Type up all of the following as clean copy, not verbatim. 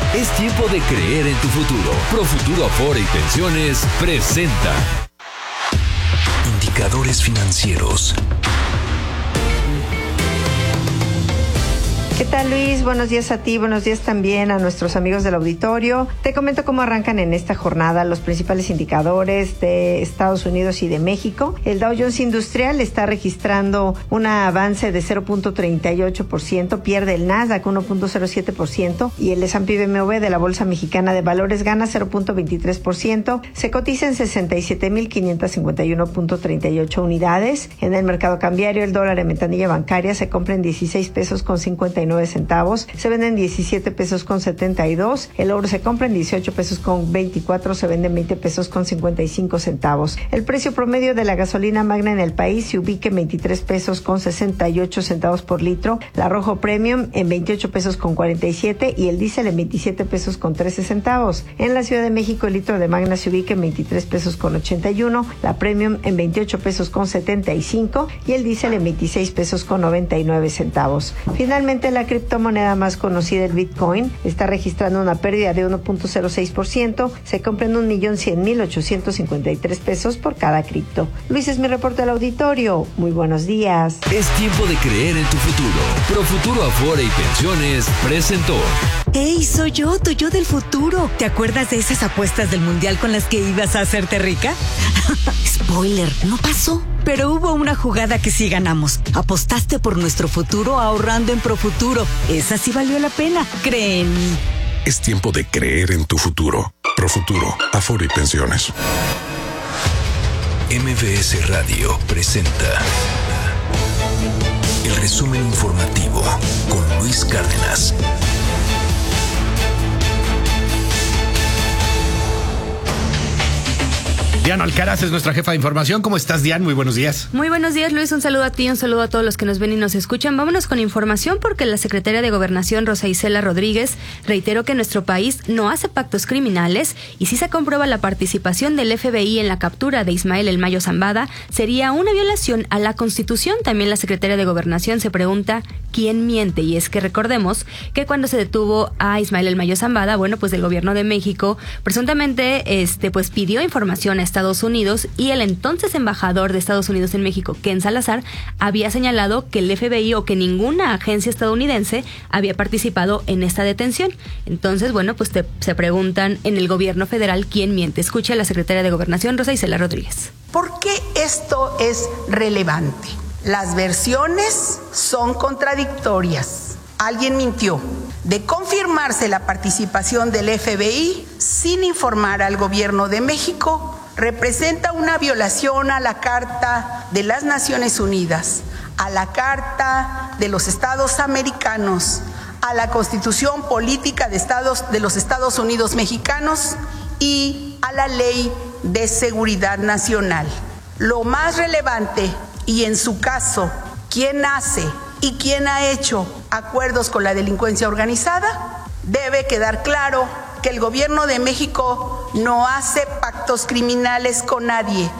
Es tiempo de creer en tu futuro. Profuturo Afore y Pensiones presenta Indicadores Financieros. ¿Qué tal, Luis? Buenos días a ti, buenos días también a nuestros amigos del auditorio. Te comento cómo arrancan en esta jornada los principales indicadores de Estados Unidos y de México. El Dow Jones Industrial está registrando un avance de 0.38%, pierde el Nasdaq 1.07% y el S&P BMW de la Bolsa Mexicana de Valores gana 0.23%, se cotiza en 67,551.38 unidades. En el mercado cambiario, el dólar en ventanilla bancaria se compra en 16 pesos con 59 centavos, se vende en 17 pesos con 72, el oro se compra en 18 pesos con 24, se vende en 20 pesos con 55 centavos. El precio promedio de la gasolina magna en el país se ubica en 23 pesos con 68 centavos por litro, la Rojo Premium en 28 pesos con 47 y el diésel en 27 pesos con 13 centavos. En la Ciudad de México, el litro de magna se ubica en 23 pesos con 81, la Premium en 28 pesos con 75 y el diésel en 26 pesos con 99 centavos. Finalmente, la criptomoneda más conocida, el Bitcoin, está registrando una pérdida de 1.06%. Se compra en 1,100,853 pesos por cada cripto. Luis, es mi reporte al auditorio. Muy buenos días. Es tiempo de creer en tu futuro. Profuturo Afore y Pensiones presentó. ¡Hey, soy yo, tu yo del futuro! ¿Te acuerdas de esas apuestas del mundial con las que ibas a hacerte rica? Spoiler, no pasó. Pero hubo una jugada que sí ganamos. Apostaste por nuestro futuro ahorrando en Profuturo. Esa sí valió la pena, cree en mí. Es tiempo de creer en tu futuro. Profuturo, Afore y Pensiones. MBS Radio presenta el resumen informativo con Luis Cárdenas. Diana Alcaraz es nuestra jefa de información. ¿Cómo estás, Diana? Muy buenos días. Muy buenos días, Luis. Un saludo a ti, un saludo a todos los que nos ven y nos escuchan. Vámonos con información porque la secretaria de Gobernación, Rosa Isela Rodríguez, reiteró que nuestro país no hace pactos criminales y si se comprueba la participación del FBI en la captura de Ismael El Mayo Zambada, sería una violación a la Constitución. También la secretaria de Gobernación se pregunta quién miente, y es que recordemos que cuando se detuvo a Ismael El Mayo Zambada, bueno, pues el gobierno de México presuntamente pues pidió información a Estados Unidos y el entonces embajador de Estados Unidos en México, Ken Salazar, había señalado que el FBI o que ninguna agencia estadounidense había participado en esta detención. Entonces, bueno, pues se preguntan en el gobierno federal quién miente. Escucha a la secretaria de Gobernación, Rosa Isela Rodríguez. ¿Por qué esto es relevante? Las versiones son contradictorias. Alguien mintió. De confirmarse la participación del FBI sin informar al gobierno de México, representa una violación a la Carta de las Naciones Unidas, a la Carta de los Estados Americanos, a la Constitución Política de los Estados Unidos Mexicanos y a la Ley de Seguridad Nacional. Lo más relevante, y en su caso, ¿quién hace y quién ha hecho acuerdos con la delincuencia organizada? Debe quedar claro que el gobierno de México no hace pactos criminales con nadie.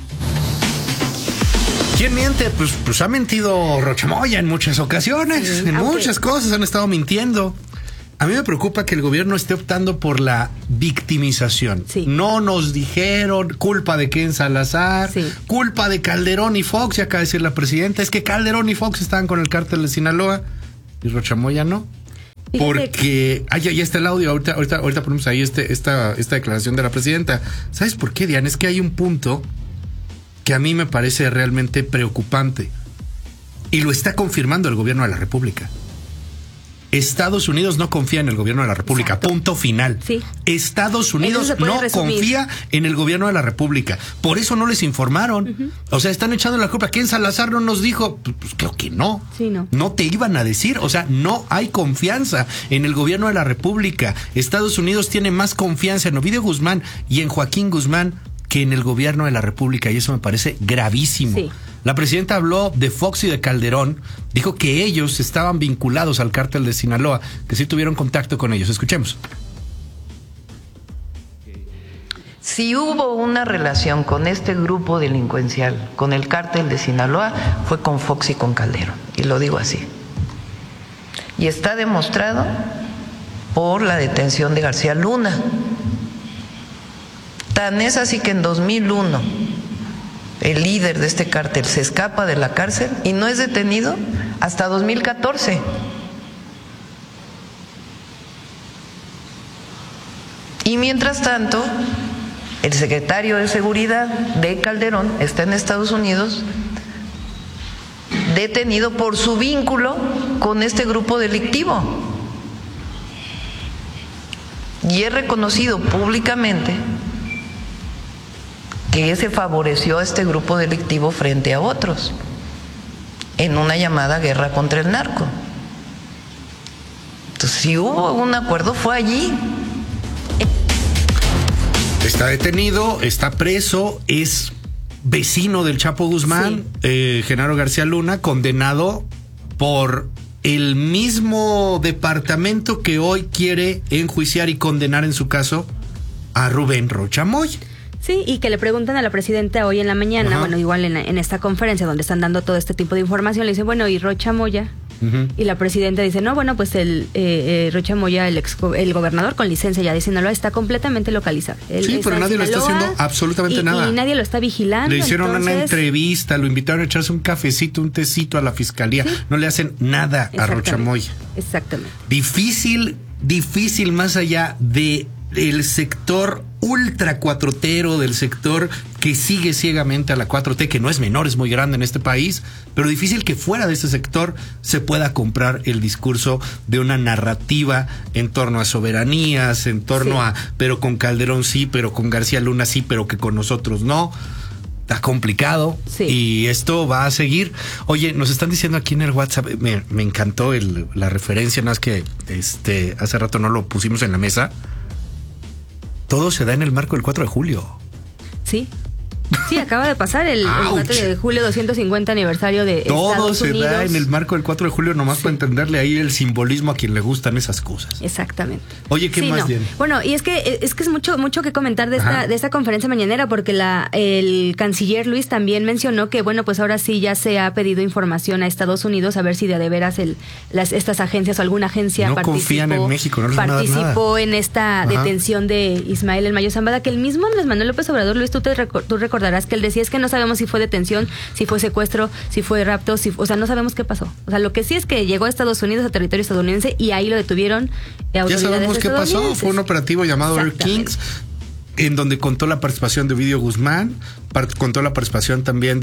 ¿Quién miente? Pues ha mentido Rochamoya en muchas ocasiones, sí, muchas cosas han estado mintiendo. A mí me preocupa que el gobierno esté optando por la victimización. Sí. No nos dijeron, culpa de Ken Salazar, sí, culpa de Calderón y Fox, y acaba de decir la presidenta, es que Calderón y Fox estaban con el cártel de Sinaloa y Rochamoya no. Porque ya está el audio, ahorita ponemos ahí esta declaración de la presidenta. ¿Sabes por qué, Diana? Es que hay un punto que a mí me parece realmente preocupante y lo está confirmando el gobierno de la República. Estados Unidos no confía en el gobierno de la República. Exacto. Punto final. Sí. Estados Unidos no confía en el gobierno de la República. Por eso no les informaron. Uh-huh. O sea, están echando la culpa. ¿Quién Salazar no nos dijo? Pues creo que no. Sí, no. No te iban a decir. O sea, no hay confianza en el gobierno de la República. Estados Unidos tiene más confianza en Ovidio Guzmán y en Joaquín Guzmán que en el gobierno de la República. Y eso me parece gravísimo. Sí. La presidenta habló de Fox y de Calderón, dijo que ellos estaban vinculados al cártel de Sinaloa, que sí tuvieron contacto con ellos. Escuchemos. Si hubo una relación con este grupo delincuencial, con el cártel de Sinaloa, fue con Fox y con Calderón, y lo digo así. Y está demostrado por la detención de García Luna. Tan es así que en 2001 el líder de este cártel se escapa de la cárcel y no es detenido hasta 2014. Y mientras tanto, el secretario de Seguridad de Calderón está en Estados Unidos detenido por su vínculo con este grupo delictivo. Y es reconocido públicamente que se favoreció a este grupo delictivo frente a otros en una llamada guerra contra el narco. Entonces, si hubo un acuerdo, fue allí. Está detenido, está preso, es vecino del Chapo Guzmán, Genaro García Luna, condenado por el mismo departamento que hoy quiere enjuiciar y condenar en su caso a Rubén Rocha Moya. Sí, y que le preguntan a la presidenta hoy en la mañana, Ajá. bueno, igual en esta conferencia donde están dando todo este tipo de información, le dicen, bueno, ¿y Rocha Moya? Y la presidenta dice, no, bueno, pues el Rocha Moya, el gobernador con licencia ya de Sinaloa, está completamente localizado. Sí, pero nadie lo está haciendo absolutamente nada. Y nadie lo está vigilando. Le hicieron entonces... una entrevista, lo invitaron a echarse un cafecito, un tecito a la fiscalía. ¿Sí? No le hacen nada a Rocha Moya. Exactamente. Difícil más allá de el sector ultra cuatrotero, del sector que sigue ciegamente a la 4T, que no es menor, es muy grande en este país, pero difícil que fuera de ese sector se pueda comprar el discurso de una narrativa en torno a soberanías, en torno a, pero con Calderón sí, pero con García Luna sí, pero que con nosotros no. Está complicado y esto va a seguir. Oye, nos están diciendo aquí en el WhatsApp, me encantó la referencia, nada más que hace rato no lo pusimos en la mesa. Todo se da en el marco del 4 de julio. Sí. Sí, acaba de pasar el 4 de julio, 250 aniversario de Estados Unidos. Todo se da en el marco del 4 de julio, nomás para entenderle ahí el simbolismo a quien le gustan esas cosas. Exactamente. Oye, ¿qué más bien? Bueno, y es que es mucho que comentar de esta conferencia mañanera, porque el canciller Luis también mencionó que, bueno, pues ahora sí ya se ha pedido información a Estados Unidos a ver si de veras estas agencias o alguna agencia no confían en México, no les van a dar nada. Participó en esta detención de Ismael El Mayo Zambada, que el mismo Andrés Manuel López Obrador, Luis, tú recordarás que él decía, es que no sabemos si fue detención, si fue secuestro, si fue rapto, o sea, no sabemos qué pasó. O sea, lo que sí es que llegó a Estados Unidos, a territorio estadounidense, y ahí lo detuvieron. Ya sabemos qué pasó, fue un operativo llamado Air Kings, en donde contó la participación de Ovidio Guzmán, contó la participación también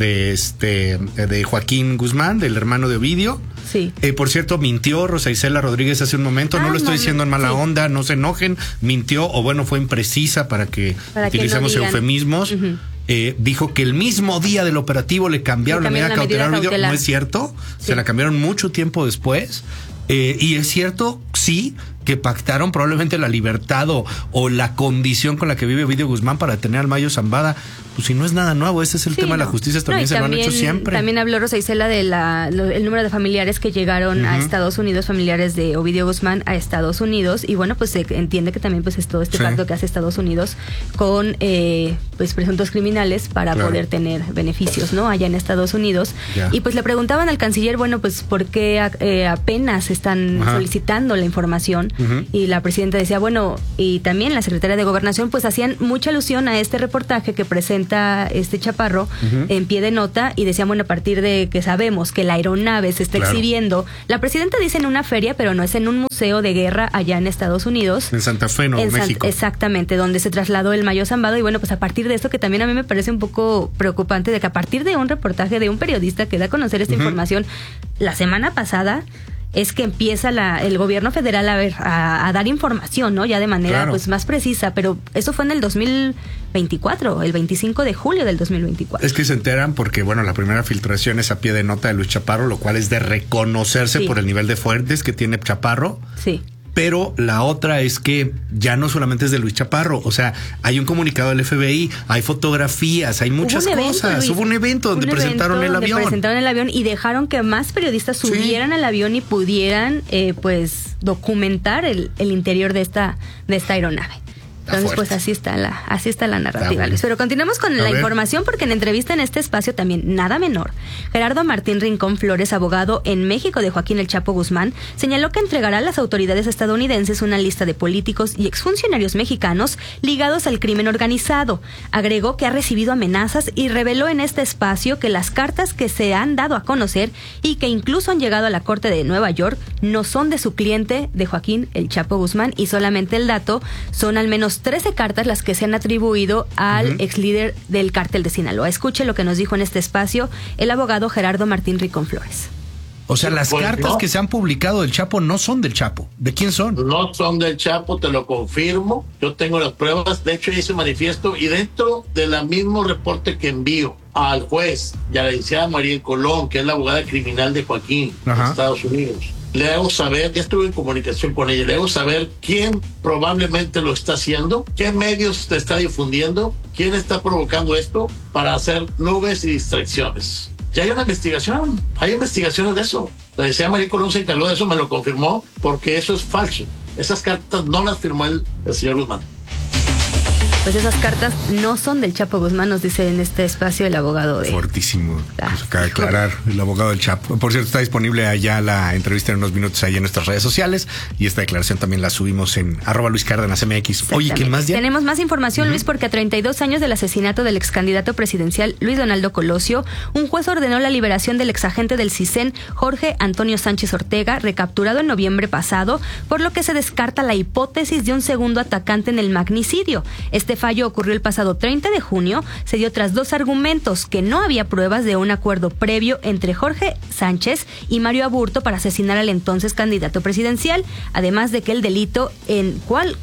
de Joaquín Guzmán, del hermano de Ovidio. Sí. Por cierto, mintió Rosa Isela Rodríguez hace un momento, no lo estoy diciendo en mala onda, no se enojen, mintió, o bueno, fue imprecisa para que utilicemos eufemismos. Dijo que el mismo día del operativo le cambiaron la medida cautelar. No es cierto, se la cambiaron mucho tiempo después. Y es cierto, sí, que pactaron probablemente la libertad o la condición con la que vive Ovidio Guzmán para detener al Mayo Zambada. Pues si no es nada nuevo, ese es el tema de la justicia, también se lo han hecho siempre. También habló Rosa Isela de el número de familiares que llegaron a Estados Unidos, familiares de Ovidio Guzmán a Estados Unidos, y bueno, pues se entiende que también pues es todo este pacto que hace Estados Unidos con pues presuntos criminales para poder tener beneficios, ¿no? Allá en Estados Unidos. Y pues le preguntaban al canciller, bueno, pues ¿por qué apenas están solicitando la información? Y la presidenta decía, bueno, y también la secretaria de Gobernación, pues hacían mucha alusión a este reportaje que presenta Chaparro en pie de nota, y decían, bueno, a partir de que sabemos que la aeronave se está exhibiendo, la presidenta dice en una feria, pero no es en un museo de guerra allá en Estados Unidos. En Santa Fe, Nuevo México. Exactamente, donde se trasladó el Mayo Zambada, y bueno, pues a partir de esto, que también a mí me parece un poco preocupante, de que a partir de un reportaje de un periodista que da a conocer esta información la semana pasada, es que empieza el gobierno federal a dar información, ¿no? Ya de manera pues más precisa, pero eso fue en el 2024, el 25 de julio del 2024. Es que se enteran porque, bueno, la primera filtración es a pie de nota de Luis Chaparro, lo cual es de reconocerse por el nivel de fuentes que tiene Chaparro. Sí. Pero la otra es que ya no solamente es de Luis Chaparro, o sea, hay un comunicado del FBI, hay fotografías, hay muchas cosas. Hubo un evento donde presentaron el avión. Presentaron el avión y dejaron que más periodistas subieran al avión y pudieran pues documentar el interior de esta aeronave. Entonces, pues así está la narrativa, Luis. Pero continuamos con la información, porque en entrevista en este espacio también, nada menor, Gerardo Martín Rincón Flores, abogado en México de Joaquín El Chapo Guzmán, señaló que entregará a las autoridades estadounidenses una lista de políticos y exfuncionarios mexicanos ligados al crimen organizado. Agregó que ha recibido amenazas y reveló en este espacio que las cartas que se han dado a conocer y que incluso han llegado a la Corte de Nueva York no son de su cliente, de Joaquín El Chapo Guzmán, y solamente el dato son al menos 13 cartas las que se han atribuido al ex líder del cártel de Sinaloa. Escuche lo que nos dijo en este espacio el abogado Gerardo Martín Rincón Flores. O sea, las cartas que se han publicado del Chapo no son del Chapo. ¿De quién son? No son del Chapo, te lo confirmo. Yo tengo las pruebas. De hecho, hice un manifiesto y dentro del mismo reporte que envío al juez y a la licenciada María Colón, que es la abogada criminal de Joaquín de Estados Unidos, le hago saber, ya estuve en comunicación con ella, le hago saber quién probablemente lo está haciendo, qué medios te está difundiendo, quién está provocando esto para hacer nubes y distracciones. Ya hay una investigación, hay investigaciones de eso. La licenciada María Colón se encargó de eso, me lo confirmó, porque eso es falso. Esas cartas no las firmó el señor Guzmán. Pues esas cartas no son del Chapo Guzmán, nos dice en este espacio el abogado de... Fuertísimo. Pues acaba de aclarar el abogado del Chapo. Por cierto, está disponible allá la entrevista en unos minutos ahí en nuestras redes sociales, y esta declaración también la subimos en @LuisCárdenasMX. Oye, ¿qué más? Tenemos más información, Luis, porque a 32 años del asesinato del ex candidato presidencial Luis Donaldo Colosio, un juez ordenó la liberación del exagente del CISEN, Jorge Antonio Sánchez Ortega, recapturado en noviembre pasado, por lo que se descarta la hipótesis de un segundo atacante en el magnicidio. Este fallo ocurrió el pasado 30 de junio, se dio tras dos argumentos: que no había pruebas de un acuerdo previo entre Jorge Sánchez y Mario Aburto para asesinar al entonces candidato presidencial, además de que el delito en cual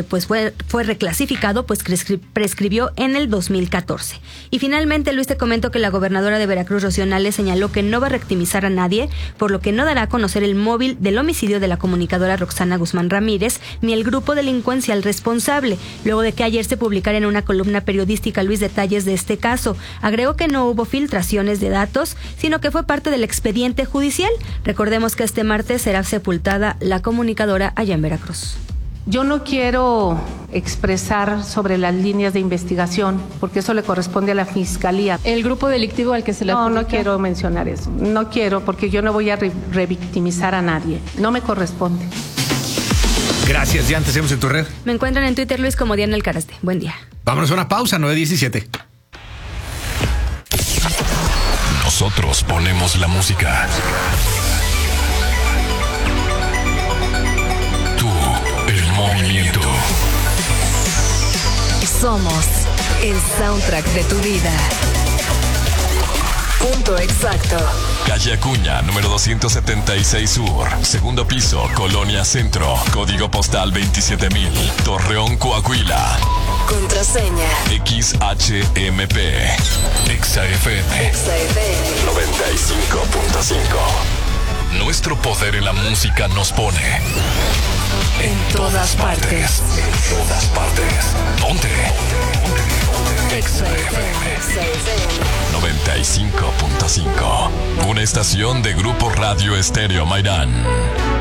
fue reclasificado, pues prescribió en el 2014. Y finalmente, Luis, te comento que la gobernadora de Veracruz, Rocío Nale, señaló que no va a rectimizar a nadie, por lo que no dará a conocer el móvil del homicidio de la comunicadora Roxana Guzmán Ramírez ni el grupo delincuencial responsable, luego de que ayer se publicara en una columna periodística, Luis, detalles de este caso. Agregó que no hubo filtraciones de datos, sino que fue parte del expediente judicial. Recordemos que este martes será sepultada la comunicadora allá en Veracruz. Yo no quiero expresar sobre las líneas de investigación, porque eso le corresponde a la Fiscalía. ¿El grupo delictivo al que se le adjudica? No quiero mencionar eso. No quiero, porque yo no voy a revictimizar a nadie. No me corresponde. Gracias, Diana. Te seguimos en tu red. Me encuentran en Twitter, Luis, como Diana Alcaraste. Buen día. Vámonos a una pausa, 9:17. Nosotros ponemos la música. Tú, el movimiento. Somos el soundtrack de tu vida. Punto exacto. Calle Acuña, número 276 Sur, segundo piso, Colonia Centro, código postal 27000, Torreón, Coahuila. Contraseña XHMP. XFM 95.5. Nuestro poder en la música nos pone en todas partes. En todas partes. Ponte. XFM 95.5. Una estación de Grupo Radio Estéreo Mairán.